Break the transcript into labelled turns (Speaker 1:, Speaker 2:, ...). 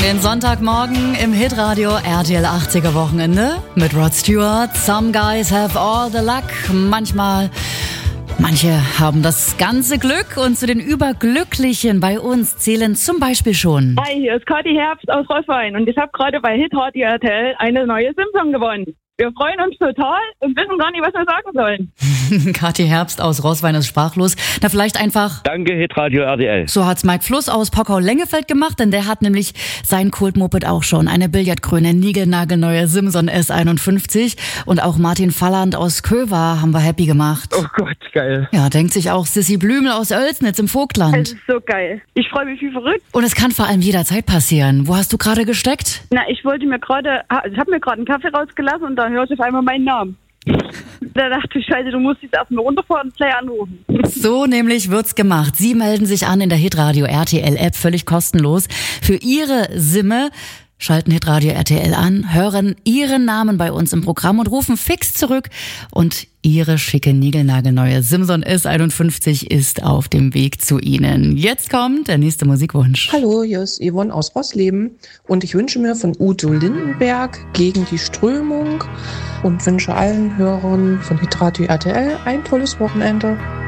Speaker 1: Den Sonntagmorgen im Hitradio RTL 80er Wochenende mit Rod Stewart. Some guys have all the luck. Manche haben das ganze Glück und zu den Überglücklichen bei uns zählen zum Beispiel schon.
Speaker 2: Hi, hier ist Kathi Herbst aus Roßwein und ich habe gerade bei Hitradio RTL eine neue Simsong gewonnen. Wir freuen uns total und wissen gar nicht, was wir sagen sollen.
Speaker 1: Kathi Herbst aus Roßwein ist sprachlos. Na, vielleicht einfach...
Speaker 3: Danke, Hitradio RTL.
Speaker 1: So hat's Mike Fluss aus Pockau-Lengefeld gemacht, denn der hat nämlich sein Kultmoped auch schon. Eine Billardgrüne, niegelnagelneue Simson S51. Und auch Martin Falland aus Köver haben wir happy gemacht.
Speaker 3: Oh Gott, geil.
Speaker 1: Ja, denkt sich auch Sissi Blümel aus Oelsnitz im Vogtland.
Speaker 2: Es ist so geil. Ich freue mich wie verrückt.
Speaker 1: Und es kann vor allem jederzeit passieren. Wo hast du gerade gesteckt?
Speaker 2: Na, ich habe mir gerade einen Kaffee rausgelassen und da hörte ich auf einmal meinen Namen. Da dachte ich, Scheiße, du musst jetzt erstmal runterfahren und gleich anrufen.
Speaker 1: So nämlich wird's gemacht. Sie melden sich an in der Hitradio RTL App, völlig kostenlos. Für Ihre Simme schalten Hitradio RTL an, hören Ihren Namen bei uns im Programm und rufen fix zurück. Und Ihre schicke, niegelnagelneue Simson S51 ist auf dem Weg zu Ihnen. Jetzt kommt der nächste Musikwunsch.
Speaker 4: Hallo, hier ist Yvonne aus Rossleben und ich wünsche mir von Udo Lindenberg Gegen die Strömung und wünsche allen Hörern von Hitradio RTL ein tolles Wochenende.